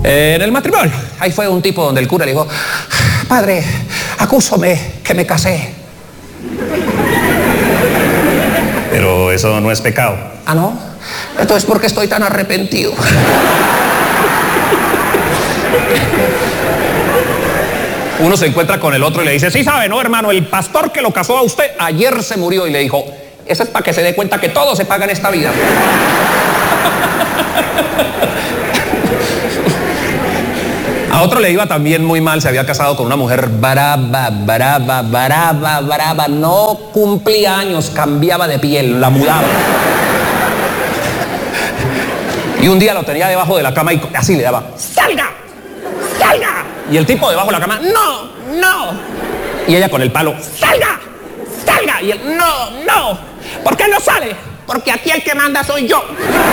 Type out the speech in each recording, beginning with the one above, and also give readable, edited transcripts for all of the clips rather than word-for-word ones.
En el matrimonio, ahí fue un tipo donde el cura le dijo: padre, acúsome que me casé. Pero eso no es pecado. ¿Ah, no? Entonces, ¿por qué estoy tan arrepentido? Uno se encuentra con el otro y le dice: sí sabe, ¿no, hermano? El pastor que lo casó a usted ayer se murió. Y le dijo: eso es para que se dé cuenta que todo se paga en esta vida. A otro le iba también muy mal, se había casado con una mujer brava, no cumplía años, cambiaba de piel, la mudaba. Y un día lo tenía debajo de la cama y así le daba: ¡salga! ¡Salga! Y el tipo debajo de la cama: ¡no! ¡No! Y ella con el palo: ¡salga! ¡Salga! Y él: ¡no! ¡No! ¿Por qué no sale? Porque aquí el que manda soy yo.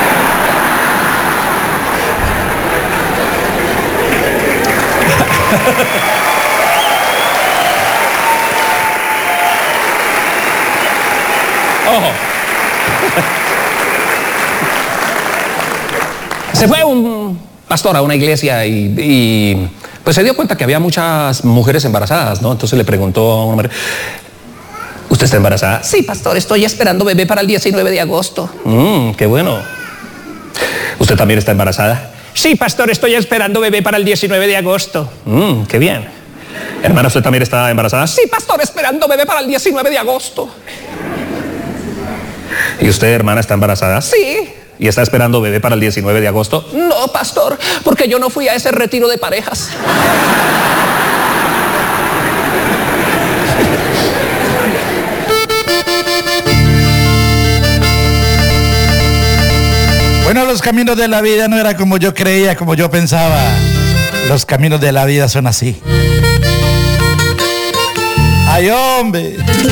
Ojo. Se fue un pastor a una iglesia y pues se dio cuenta que había muchas mujeres embarazadas, ¿no? Entonces le preguntó a una mujer: ¿usted está embarazada? Sí, pastor, estoy esperando bebé para el 19 de agosto. Qué bueno. ¿Usted también está embarazada? Sí, pastor, estoy esperando bebé para el 19 de agosto. Qué bien. Hermana, ¿usted también está embarazada? Sí, pastor, esperando bebé para el 19 de agosto. ¿Y usted, hermana, está embarazada? Sí. ¿Y está esperando bebé para el 19 de agosto? No, pastor, porque yo no fui a ese retiro de parejas. Bueno, los caminos de la vida no era como yo creía, como yo pensaba. Los caminos de la vida son así. ¡Ay, hombre!